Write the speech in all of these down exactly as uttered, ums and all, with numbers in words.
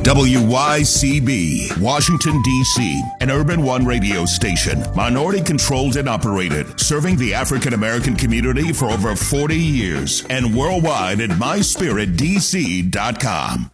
W Y C B, Washington, D C, an Urban One radio station, minority-controlled and operated, serving the African-American community for over forty years, and worldwide at my spirit d c dot com.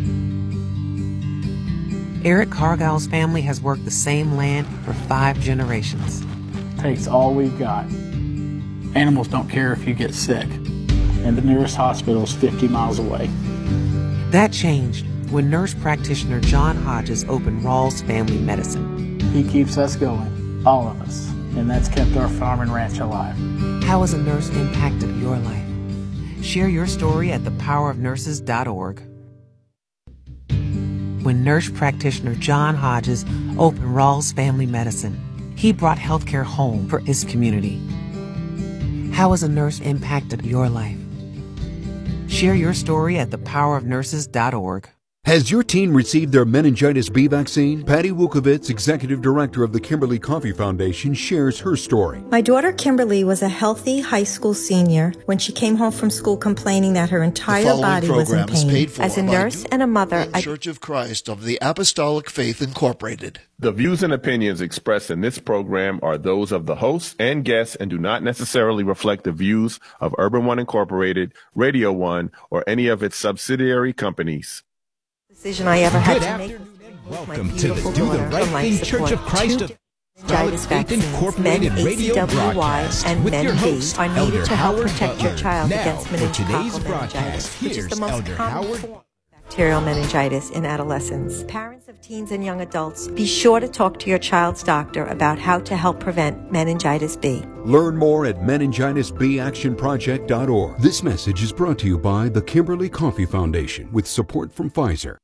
Eric Cargile's family has worked the same land for five generations. Takes all we've got. Animals don't care if you get sick, and the nearest hospital is fifty miles away. That changed when nurse practitioner John Hodges opened Rawls Family Medicine. He keeps us going, all of us, and that's kept our farm and ranch alive. How has a nurse impacted your life? Share your story at the power of nurses dot org. When nurse practitioner John Hodges opened Rawls Family Medicine, he brought healthcare home for his community. How has a nurse impacted your life? Share your story at the power of nurses dot org. Has your teen received their meningitis B vaccine? Patty Wukovitz, executive director of the Kimberly Coffee Foundation, shares her story. My daughter Kimberly was a healthy high school senior when she came home from school complaining that her entire body was in pain. As a nurse and a mother, I... Church of Christ of the Apostolic Faith Incorporated. The views and opinions expressed in this program are those of the hosts and guests and do not necessarily reflect the views of Urban One Incorporated, Radio One, or any of its subsidiary companies. Decision I ever had Good to make. Afternoon and welcome to the Do the Right Thing Church of Christ of Meningitis vaccines, Incorporated Men radio A C W Y broadcast and with Men your B host, are needed Elder to help Howard protect your Butler. child Now, against for today's meningococcal broadcast, meningitis, which is here's the most Elder common Howard. form of bacterial meningitis in adolescents. Parents of teens and young adults, be sure to talk to your child's doctor about how to help prevent meningitis B. Learn more at meningitis b action project dot org. This message is brought to you by the Kimberly Coffee Foundation with support from Pfizer.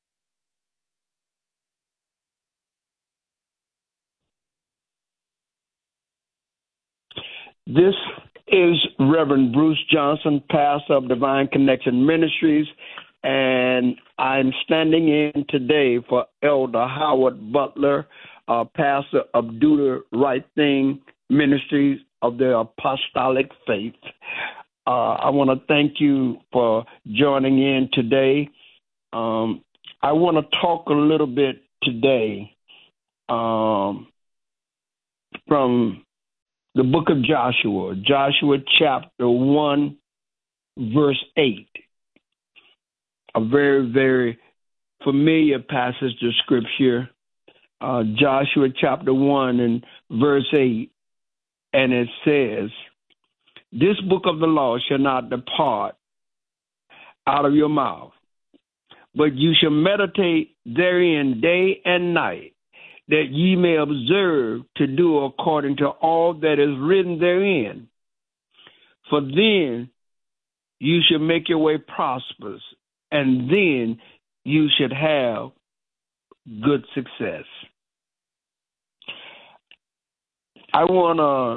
This is Reverend Bruce Johnson, pastor of Divine Connection Ministries, and I'm standing in today for Elder Howard Butler, uh, pastor of Do the Right Thing Ministries of the Apostolic Faith. Uh, I want to thank you for joining in today. Um, I want to talk a little bit today um, from the book of Joshua, Joshua chapter one, verse eight. A very, very familiar passage of scripture. Uh, Joshua chapter one and verse eight. And it says, "This book of the law shall not depart out of your mouth, but you shall meditate therein day and night, that ye may observe to do according to all that is written therein. For then you shall make your way prosperous, and then you should have good success." I want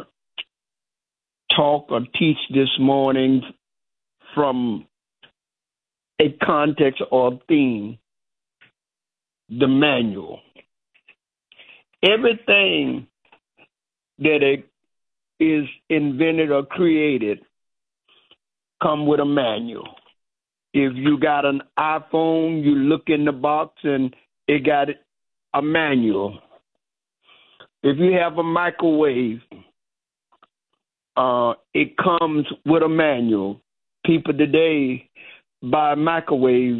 to talk or teach this morning from a context or theme, the manual. Everything that it is invented or created come with a manual. If you got an iPhone, you look in the box and it got a manual. If you have a microwave, uh, it comes with a manual. People today buy microwaves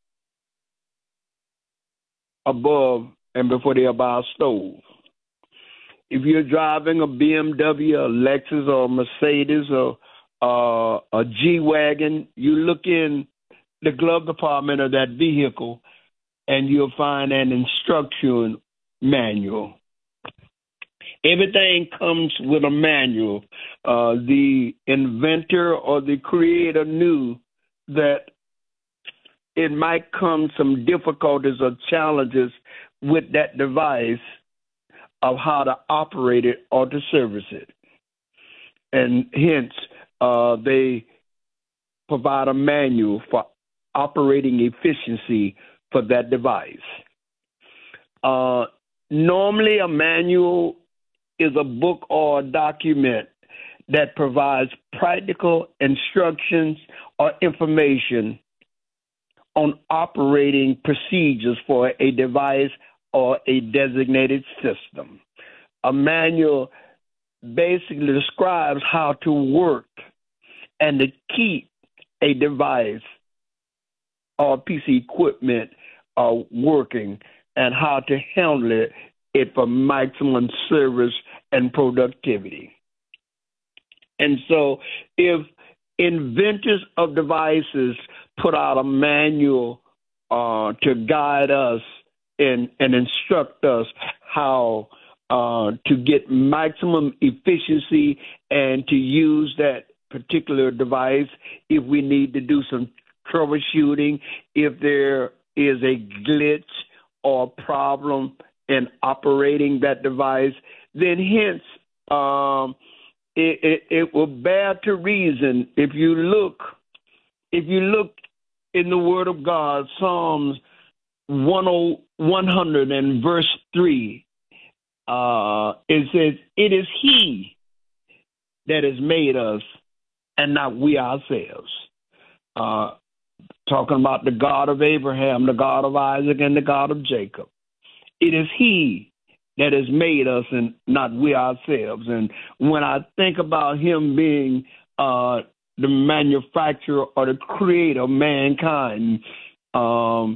above and before they buy a stove. If you're driving a B M W, a Lexus, or a Mercedes, or uh, a G-Wagon, you look in the glove compartment of that vehicle and you'll find an instruction manual. Everything comes with a manual. Uh, the inventor or the creator knew that it might come some difficulties or challenges with that device of how to operate it or to service it. And hence, uh, they provide a manual for operating efficiency for that device. Uh, normally, a manual is a book or a document that provides practical instructions or information on operating procedures for a device or a designated system. A manual basically describes how to work and to keep a device or piece of equipment uh, working and how to handle it, it for maximum service and productivity. And so if inventors of devices put out a manual uh, to guide us and, and instruct us how uh, to get maximum efficiency and to use that particular device if we need to do some troubleshooting, if there is a glitch or problem in operating that device, then hence um, it, it, it will bear to reason. If you look, if you look in the Word of God, Psalms one hundred and verse three, uh, it says, "It is He that has made us, and not we ourselves." Uh, talking about the God of Abraham, the God of Isaac, and the God of Jacob. It is He that has made us and not we ourselves. And when I think about Him being uh, the manufacturer or the creator of mankind, um,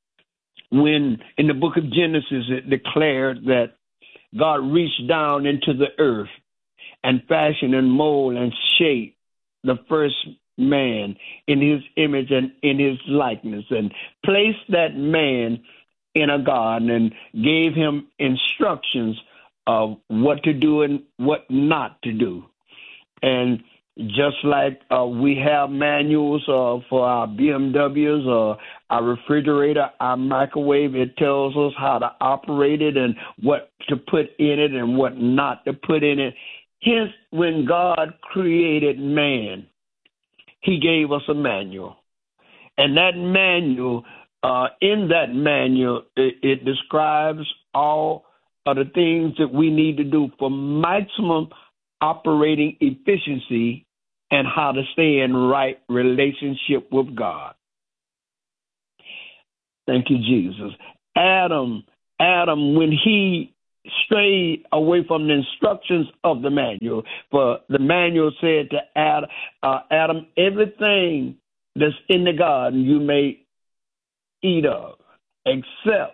when in the book of Genesis it declared that God reached down into the earth and fashioned and mold and shape the first man in His image and in His likeness, and placed that man in a garden and gave him instructions of what to do and what not to do. And just like uh, we have manuals uh, for our B M Ws or our refrigerator, our microwave, it tells us how to operate it and what to put in it and what not to put in it. Hence, when God created man, He gave us a manual. And that manual, uh, in that manual, it, it describes all of the things that we need to do for maximum operating efficiency and how to stay in right relationship with God. Thank you, Jesus. Adam, Adam, when he strayed away from the instructions of the manual, for the manual said to Adam, uh, Adam, everything that's in the garden you may eat of, except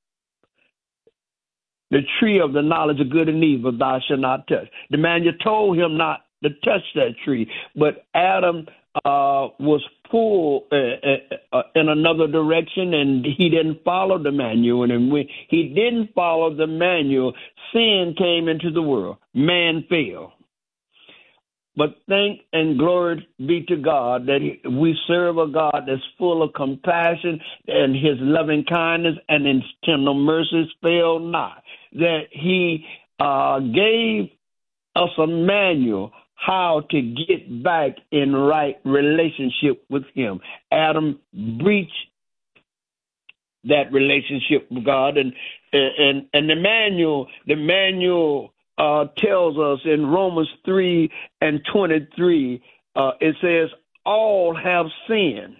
the tree of the knowledge of good and evil thou shalt not touch. The manual told him not to touch that tree, but Adam uh, was pulled uh, uh, in another direction, and he didn't follow the manual. And when he didn't follow the manual, sin came into the world. Man fell. But thank and glory be to God that he, we serve a God that's full of compassion, and His loving kindness and His tender mercies fail not. That He uh, gave us a manual how to get back in right relationship with Him. Adam breached that relationship with God, and and and the manual, the manual. Uh, tells us in Romans three and twenty-three, uh, it says, all have sinned.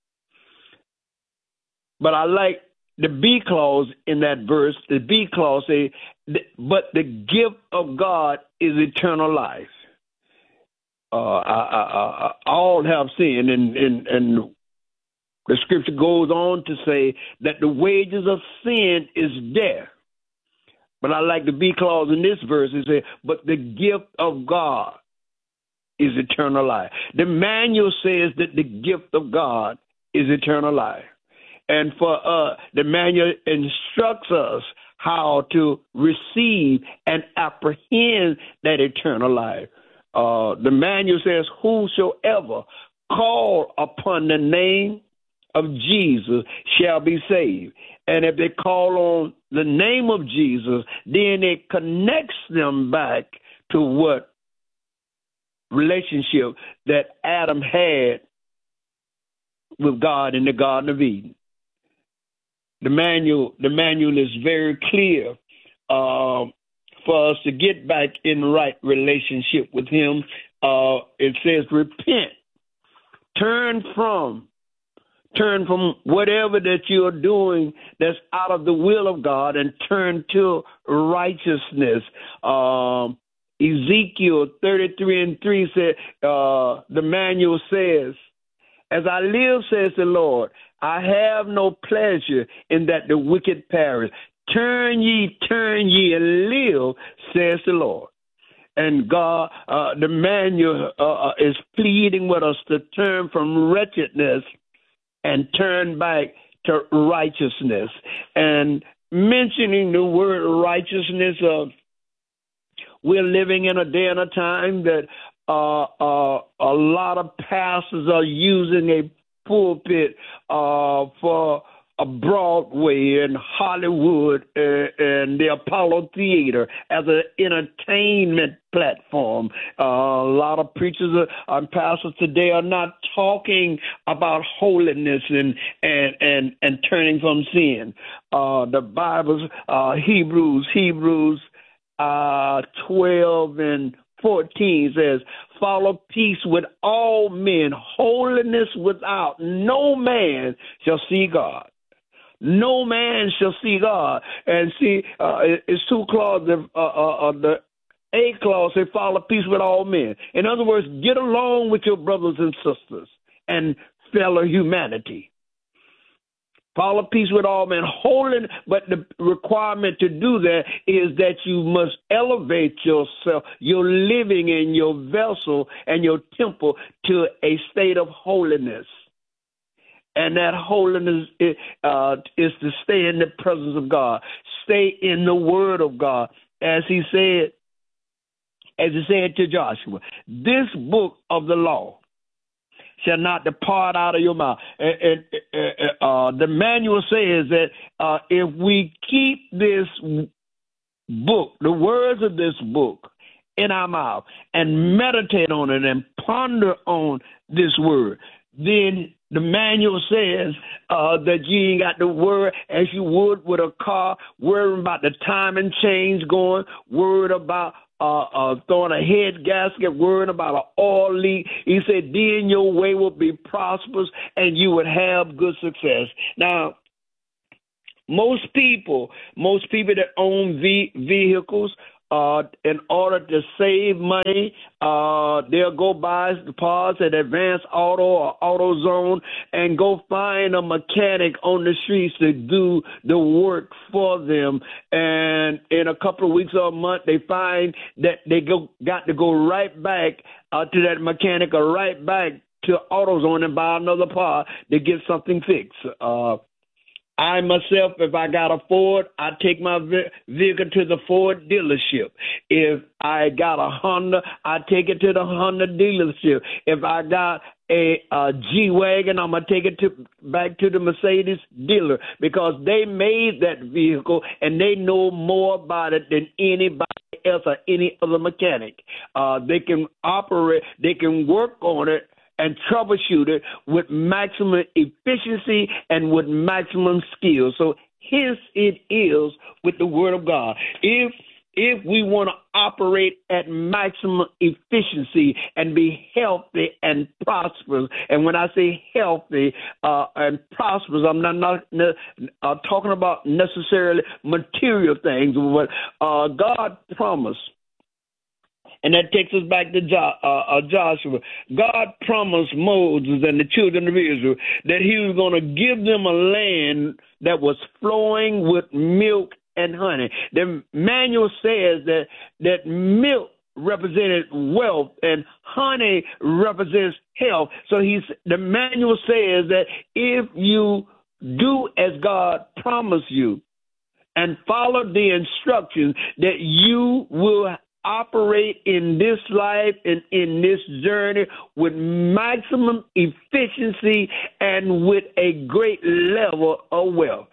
But I like the B clause in that verse. The B clause says, but the gift of God is eternal life. Uh, I, I, I, all have sinned, and, and, and the scripture goes on to say that the wages of sin is death. But I like the B clause in this verse. It says, but the gift of God is eternal life. The manual says that the gift of God is eternal life. And for uh, the manual instructs us how to receive and apprehend that eternal life. Uh, the manual says, whosoever call upon the name of Jesus shall be saved. And if they call on the name of Jesus, then it connects them back to what relationship that Adam had with God in the Garden of Eden. The manual, the manual is very clear uh, for us to get back in right relationship with Him. Uh, it says, repent, turn from Turn from whatever that you're doing that's out of the will of God and turn to righteousness. Um, Ezekiel thirty-three and three said, uh, the manual says, as I live, says the Lord, I have no pleasure in that the wicked perish. Turn ye, turn ye, and live, says the Lord. And God, uh, the manual uh, is pleading with us to turn from wretchedness and turn back to righteousness. And mentioning the word righteousness, uh, we're living in a day and a time that uh, uh, a lot of pastors are using a pulpit uh, for a Broadway and Hollywood uh, and the Apollo Theater as an entertainment platform. Uh, a lot of preachers and pastors today are not talking about holiness and and and, and turning from sin. Uh, the Bible's uh, Hebrews Hebrews uh, twelve and fourteen says, follow peace with all men, holiness without. No man shall see God. No man shall see God. And see, uh, it's two clauses. Uh, uh, uh, the A clause says, follow peace with all men. In other words, get along with your brothers and sisters and fellow humanity. Follow peace with all men, holding, but the requirement to do that is that you must elevate yourself, your living in your vessel and your temple to a state of holiness. And that holiness is, uh, is to stay in the presence of God, stay in the word of God. As he said, as he said to Joshua, this book of the law shall not depart out of your mouth. And, and uh, the manual says that uh, if we keep this book, the words of this book, in our mouth and meditate on it and ponder on this word, then the manual says uh, that you ain't got to worry as you would with a car, worrying about the time and change going, worried about uh, uh, throwing a head gasket, worrying about an oil leak. He said, then your way will be prosperous and you would have good success. Now, most people, most people that own ve- vehicles, Uh, in order to save money, uh, they'll go buy parts at Advanced Auto or AutoZone and go find a mechanic on the streets to do the work for them. And in a couple of weeks or a month, they find that they go got to go right back uh, to that mechanic or right back to AutoZone and buy another part to get something fixed. Uh, I myself, if I got a Ford, I take my vehicle to the Ford dealership. If I got a Honda, I take it to the Honda dealership. If I got a, a G-Wagon, I'm going to take it to, back to the Mercedes dealer because they made that vehicle and they know more about it than anybody else or any other mechanic. Uh, they can operate, they can work on it and troubleshoot it with maximum efficiency and with maximum skill. So hence it is with the Word of God. If if we want to operate at maximum efficiency and be healthy and prosperous, and when I say healthy uh, and prosperous, I'm not, not uh, talking about necessarily material things, but uh, God promised. And that takes us back to jo- uh, uh, Joshua. God promised Moses and the children of Israel that he was going to give them a land that was flowing with milk and honey. The manual says that, that milk represented wealth and honey represents health. So he's, the manual says that if you do as God promised you and follow the instructions, that you will operate in this life and in this journey with maximum efficiency and with a great level of wealth.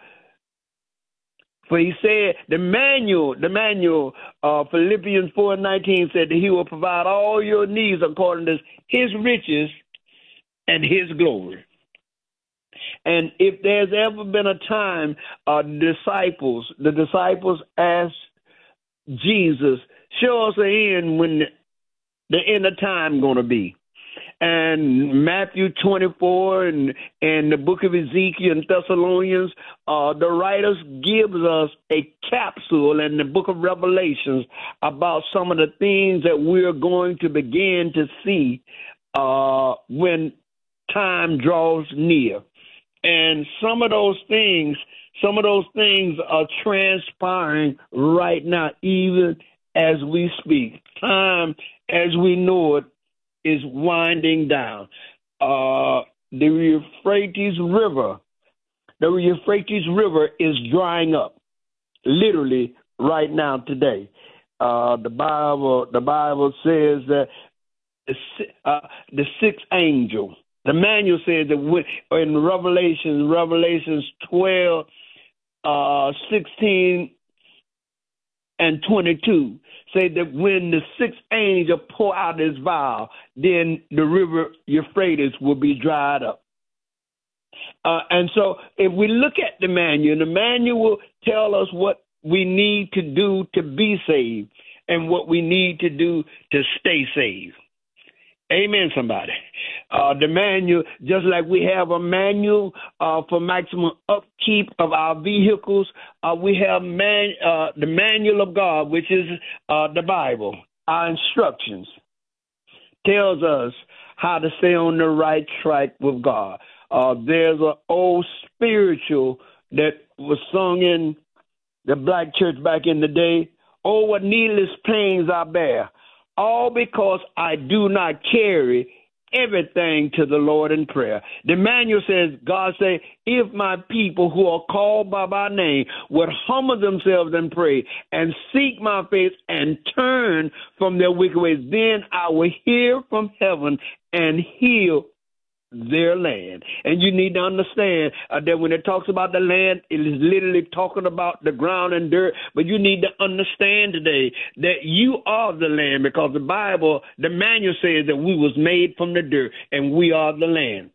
For he said, the manual, the manual, uh, Philippians four and nineteen said that he will provide all your needs according to his riches and his glory. And if there's ever been a time, uh, disciples, the disciples asked Jesus, show us the end when the, the end of time going to be. and Matthew twenty-four and, and the book of Ezekiel and Thessalonians, uh, the writers gives us a capsule in the book of Revelations about some of the things that we're going to begin to see uh, when time draws near. And some of those things, some of those things are transpiring right now, even as we speak. Time, as we know it, is winding down. Uh, the Euphrates River, the Euphrates River is drying up, literally right now today. Uh, the Bible, the Bible says that the, uh, the sixth angel. The manual says that when, in Revelations, Revelations twelve, uh, sixteen, and twenty-two, say that when the sixth angel pour out his vial, then the river Euphrates will be dried up. Uh, and so if we look at the manual, the manual will tell us what we need to do to be saved and what we need to do to stay saved. Amen, somebody. Uh, the manual, just like we have a manual uh, for maximum upkeep of our vehicles, uh, we have man, uh, the manual of God, which is uh, the Bible. Our instructions tells us how to stay on the right track with God. Uh, there's an old spiritual that was sung in the black church back in the day. Oh, what needless pains I bear. All because I do not carry everything to the Lord in prayer. The manual says, God say, if my people who are called by my name would humble themselves and pray and seek my face and turn from their wicked ways, then I will hear from heaven and heal their land. And you need to understand uh, that when it talks about the land, it is literally talking about the ground and dirt. But you need to understand today that you are the land, because the Bible, the manual says that we was made from the dirt and we are the land.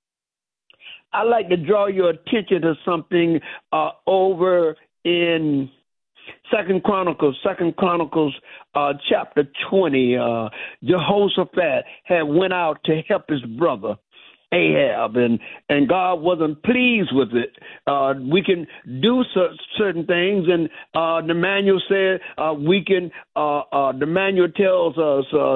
I'd like to draw your attention to something uh, over in Second Chronicles, Second Chronicles, uh, chapter twenty. Uh, Jehoshaphat had went out to help his brother Ahab, and, and God wasn't pleased with it. Uh, we can do cer- certain things, and uh, the manual said uh, we can. Uh, uh, the manual tells us. Uh,